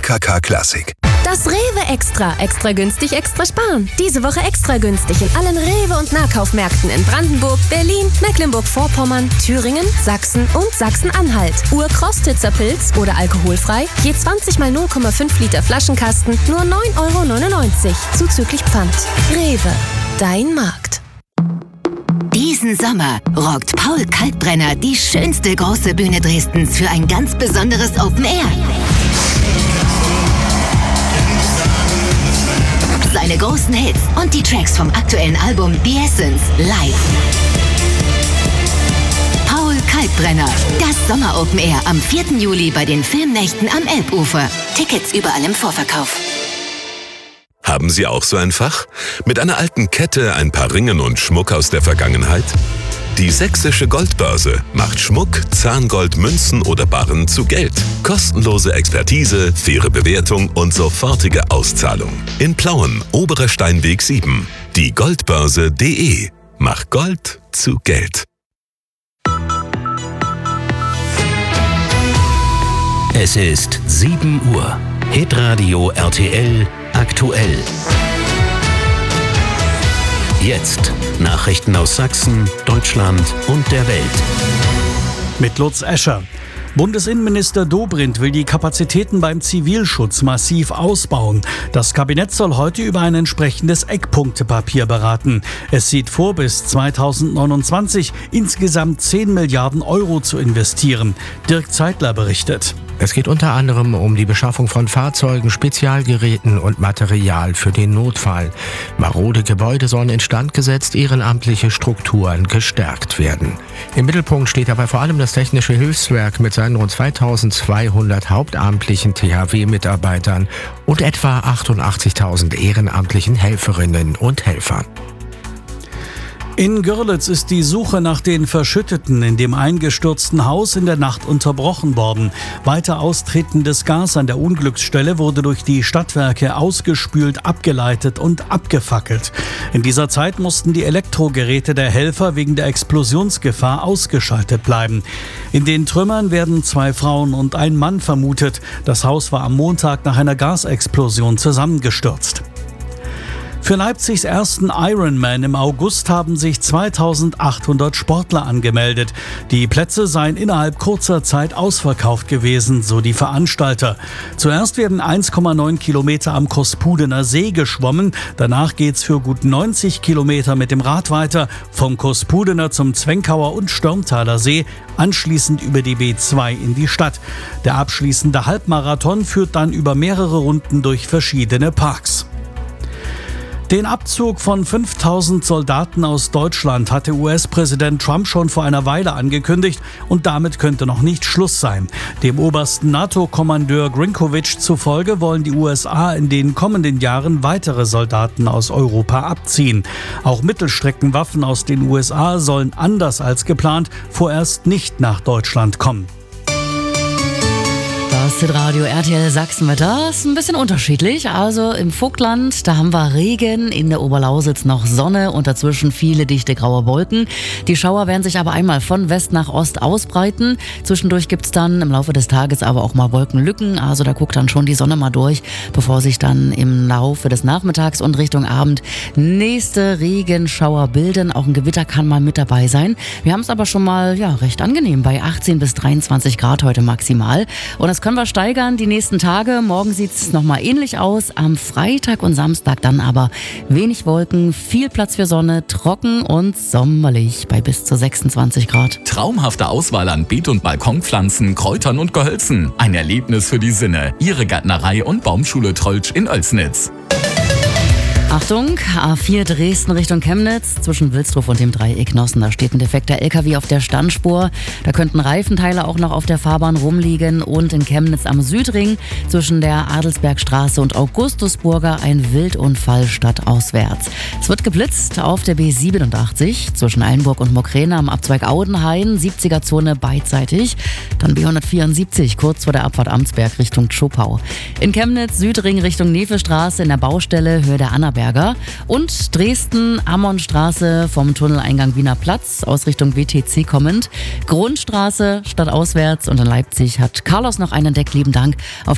AKK Klassik. Das Rewe Extra. Extra günstig, extra sparen. Diese Woche extra günstig in allen Rewe- und Nahkaufmärkten in Brandenburg, Berlin, Mecklenburg-Vorpommern, Thüringen, Sachsen und Sachsen-Anhalt. Urkrostitzer Pilz oder alkoholfrei, je 20 mal 0,5 Liter Flaschenkasten, nur 9,99 € zuzüglich Pfand. Rewe, dein Markt. Diesen Sommer rockt Paul Kalkbrenner die schönste große Bühne Dresdens für ein ganz besonderes Open Air. Seine großen Hits und die Tracks vom aktuellen Album The Essence live. Paul Kalkbrenner, das Sommer Open Air am 4. Juli bei den Filmnächten am Elbufer. Tickets überall im Vorverkauf. Haben Sie auch so ein Fach? Mit einer alten Kette, ein paar Ringen und Schmuck aus der Vergangenheit? Die Sächsische Goldbörse macht Schmuck, Zahngold, Münzen oder Barren zu Geld. Kostenlose Expertise, faire Bewertung und sofortige Auszahlung. In Plauen, Oberer Steinweg 7. Die Goldbörse.de. Mach Gold zu Geld. Es ist 7 Uhr. Hitradio RTL aktuell. Jetzt Nachrichten aus Sachsen, Deutschland und der Welt. Mit Lutz Escher. Bundesinnenminister Dobrindt will die Kapazitäten beim Zivilschutz massiv ausbauen. Das Kabinett soll heute über ein entsprechendes Eckpunktepapier beraten. Es sieht vor, bis 2029 insgesamt 10 Milliarden € zu investieren. Dirk Zeitler berichtet. Es geht unter anderem um die Beschaffung von Fahrzeugen, Spezialgeräten und Material für den Notfall. Marode Gebäude sollen instand gesetzt, ehrenamtliche Strukturen gestärkt werden. Im Mittelpunkt steht dabei vor allem das Technische Hilfswerk mit seinen rund 2200 hauptamtlichen THW-Mitarbeitern und etwa 88.000 ehrenamtlichen Helferinnen und Helfern. In Görlitz ist die Suche nach den Verschütteten in dem eingestürzten Haus in der Nacht unterbrochen worden. Weiter austretendes Gas an der Unglücksstelle wurde durch die Stadtwerke ausgespült, abgeleitet und abgefackelt. In dieser Zeit mussten die Elektrogeräte der Helfer wegen der Explosionsgefahr ausgeschaltet bleiben. In den Trümmern werden 2 Frauen und ein Mann vermutet. Das Haus war am Montag nach einer Gasexplosion zusammengestürzt. Für Leipzigs ersten Ironman im August haben sich 2800 Sportler angemeldet. Die Plätze seien innerhalb kurzer Zeit ausverkauft gewesen, so die Veranstalter. Zuerst werden 1,9 Kilometer am Kospudener See geschwommen. Danach geht's für gut 90 Kilometer mit dem Rad weiter, vom Kospudener zum Zwenkauer und Stürmtaler See, anschließend über die B2 in die Stadt. Der abschließende Halbmarathon führt dann über mehrere Runden durch verschiedene Parks. Den Abzug von 5000 Soldaten aus Deutschland hatte US-Präsident Trump schon vor einer Weile angekündigt und damit könnte noch nicht Schluss sein. Dem obersten NATO-Kommandeur Grinkovich zufolge wollen die USA in den kommenden Jahren weitere Soldaten aus Europa abziehen. Auch Mittelstreckenwaffen aus den USA sollen anders als geplant vorerst nicht nach Deutschland kommen. Das Hitradio RTL Sachsenwetter ist ein bisschen unterschiedlich. Also im Vogtland, da haben wir Regen, in der Oberlausitz noch Sonne und dazwischen viele dichte graue Wolken. Die Schauer werden sich aber einmal von West nach Ost ausbreiten. Zwischendurch gibt's dann im Laufe des Tages aber auch mal Wolkenlücken. Also da guckt dann schon die Sonne mal durch, bevor sich dann im Laufe des Nachmittags und Richtung Abend nächste Regenschauer bilden. Auch ein Gewitter kann mal mit dabei sein. Wir haben es aber schon mal recht angenehm bei 18 bis 23 Grad heute maximal. Und das können wir steigern die nächsten Tage. Morgen sieht es nochmal ähnlich aus. Am Freitag und Samstag dann aber wenig Wolken, viel Platz für Sonne, trocken und sommerlich bei bis zu 26 Grad. Traumhafte Auswahl an Beet- und Balkonpflanzen, Kräutern und Gehölzen. Ein Erlebnis für die Sinne. Ihre Gärtnerei und Baumschule Trolltsch in Oelsnitz. Achtung, A4 Dresden Richtung Chemnitz, zwischen Wilsdruf und dem Dreieck Nossen. Da steht ein defekter LKW auf der Standspur. Da könnten Reifenteile auch noch auf der Fahrbahn rumliegen. Und in Chemnitz am Südring, zwischen der Adelsbergstraße und Augustusburger, ein Wildunfall stadtauswärts. Es wird geblitzt auf der B87, zwischen Eilenburg und Mokrena am Abzweig Audenhain, 70er-Zone beidseitig. Dann B174, kurz vor der Abfahrt Amtsberg Richtung Tschopau. In Chemnitz Südring Richtung Nevestraße, in der Baustelle Höhe der Annaberger. Und Dresden, Ammonstraße vom Tunneleingang Wiener Platz aus Richtung WTC kommend. Grundstraße stadtauswärts und in Leipzig hat Carlos noch einen Deck. Lieben Dank. Auf